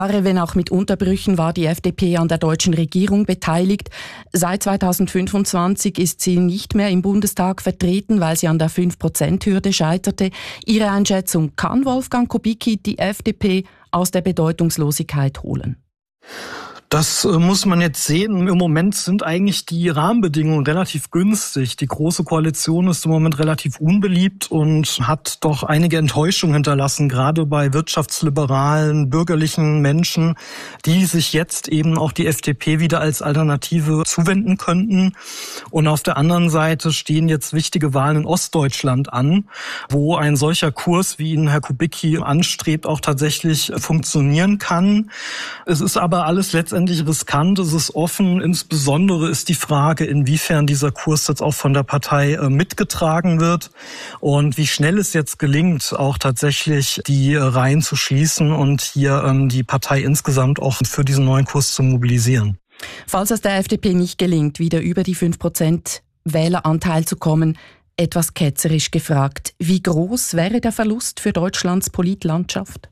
Wenn auch mit Unterbrüchen, war die FDP an der deutschen Regierung beteiligt. Seit 2025 ist sie nicht mehr im Bundestag vertreten, weil sie an der 5%-Hürde scheiterte. Ihre Einschätzung: Kann Wolfgang Kubicki die FDP aus der Bedeutungslosigkeit holen? Das muss man jetzt sehen. Im Moment sind eigentlich die Rahmenbedingungen relativ günstig. Die Große Koalition ist im Moment relativ unbeliebt und hat doch einige Enttäuschungen hinterlassen, gerade bei wirtschaftsliberalen, bürgerlichen Menschen, die sich jetzt eben auch die FDP wieder als Alternative zuwenden könnten. Und auf der anderen Seite stehen jetzt wichtige Wahlen in Ostdeutschland an, wo ein solcher Kurs, wie ihn Herr Kubicki anstrebt, auch tatsächlich funktionieren kann. Es ist aber alles letztendlich riskant, es ist offen. Insbesondere ist die Frage, inwiefern dieser Kurs jetzt auch von der Partei mitgetragen wird und wie schnell es jetzt gelingt, auch tatsächlich die Reihen zu schließen und hier die Partei insgesamt auch für diesen neuen Kurs zu mobilisieren. Falls es der FDP nicht gelingt, wieder über die 5% Wähleranteil zu kommen, etwas ketzerisch gefragt, wie groß wäre der Verlust für Deutschlands Politlandschaft?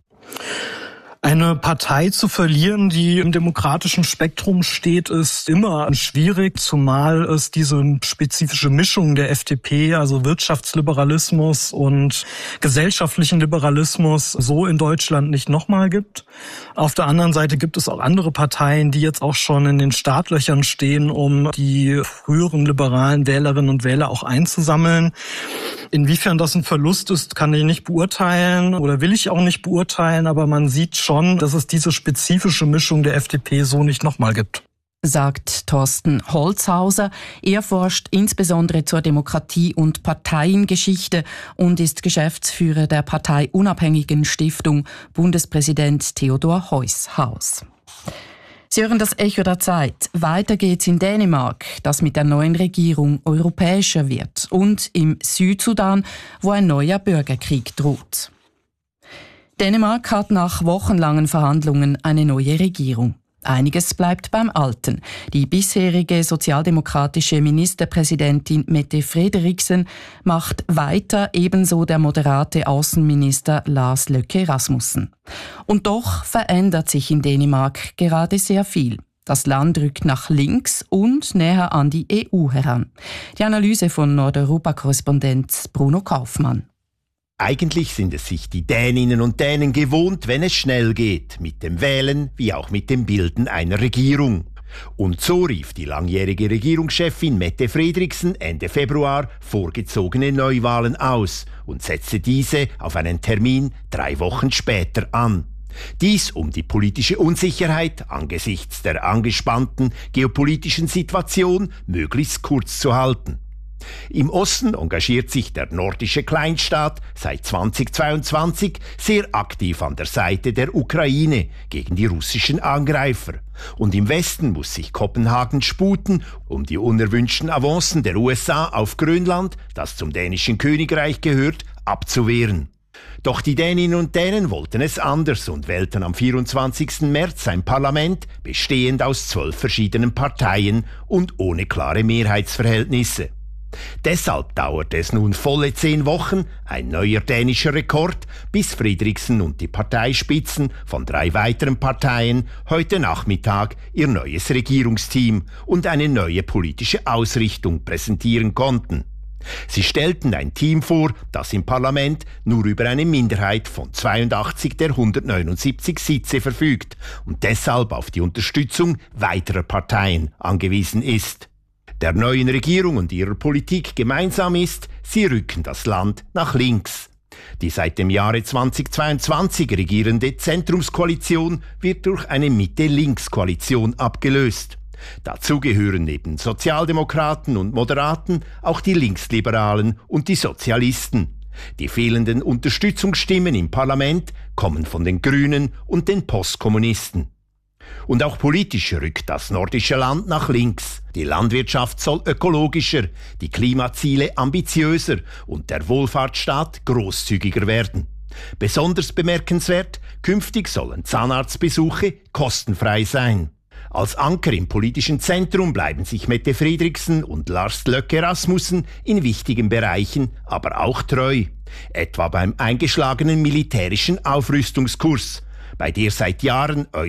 Eine Partei zu verlieren, die im demokratischen Spektrum steht, ist immer schwierig, zumal es diese spezifische Mischung der FDP, also Wirtschaftsliberalismus und gesellschaftlichen Liberalismus, so in Deutschland nicht nochmal gibt. Auf der anderen Seite gibt es auch andere Parteien, die jetzt auch schon in den Startlöchern stehen, um die früheren liberalen Wählerinnen und Wähler auch einzusammeln. Inwiefern das ein Verlust ist, kann ich nicht beurteilen oder will ich auch nicht beurteilen, aber man sieht schon, dass es diese spezifische Mischung der FDP so nicht nochmal gibt. Sagt Thorsten Holzhauser. Er forscht insbesondere zur Demokratie- und Parteiengeschichte und ist Geschäftsführer der parteiunabhängigen Stiftung Bundespräsident Theodor Heuss Haus. Sie hören das Echo der Zeit. Weiter geht's in Dänemark, das mit der neuen Regierung europäischer wird, und im Südsudan, wo ein neuer Bürgerkrieg droht. Dänemark hat nach wochenlangen Verhandlungen eine neue Regierung. Einiges bleibt beim Alten. Die bisherige sozialdemokratische Ministerpräsidentin Mette Frederiksen macht weiter, ebenso der moderate Außenminister Lars Løkke Rasmussen. Und doch verändert sich in Dänemark gerade sehr viel. Das Land rückt nach links und näher an die EU heran. Die Analyse von Nordeuropa-Korrespondent Bruno Kaufmann. Eigentlich sind es sich die Däninnen und Dänen gewohnt, wenn es schnell geht, mit dem Wählen wie auch mit dem Bilden einer Regierung. Und so rief die langjährige Regierungschefin Mette Frederiksen Ende Februar vorgezogene Neuwahlen aus und setzte diese auf einen Termin 3 Wochen später an. Dies, um die politische Unsicherheit angesichts der angespannten geopolitischen Situation möglichst kurz zu halten. Im Osten engagiert sich der nordische Kleinstaat seit 2022 sehr aktiv an der Seite der Ukraine gegen die russischen Angreifer. Und im Westen muss sich Kopenhagen sputen, um die unerwünschten Avancen der USA auf Grönland, das zum dänischen Königreich gehört, abzuwehren. Doch die Däninnen und Dänen wollten es anders und wählten am 24. März ein Parlament, bestehend aus 12 verschiedenen Parteien und ohne klare Mehrheitsverhältnisse. Deshalb dauerte es nun volle 10 Wochen, ein neuer dänischer Rekord, bis Frederiksen und die Parteispitzen von 3 weiteren Parteien heute Nachmittag ihr neues Regierungsteam und eine neue politische Ausrichtung präsentieren konnten. Sie stellten ein Team vor, das im Parlament nur über eine Minderheit von 82 der 179 Sitze verfügt und deshalb auf die Unterstützung weiterer Parteien angewiesen ist. Der neuen Regierung und ihrer Politik gemeinsam ist, sie rücken das Land nach links. Die seit dem Jahre 2022 regierende Zentrumskoalition wird durch eine Mitte-Links-Koalition abgelöst. Dazu gehören neben Sozialdemokraten und Moderaten auch die Linksliberalen und die Sozialisten. Die fehlenden Unterstützungsstimmen im Parlament kommen von den Grünen und den Postkommunisten. Und auch politisch rückt das nordische Land nach links. Die Landwirtschaft soll ökologischer, die Klimaziele ambitiöser und der Wohlfahrtsstaat großzügiger werden. Besonders bemerkenswert, künftig sollen Zahnarztbesuche kostenfrei sein. Als Anker im politischen Zentrum bleiben sich Mette Frederiksen und Lars Løkke Rasmussen in wichtigen Bereichen aber auch treu. Etwa beim eingeschlagenen militärischen Aufrüstungskurs. bei der seit Jahren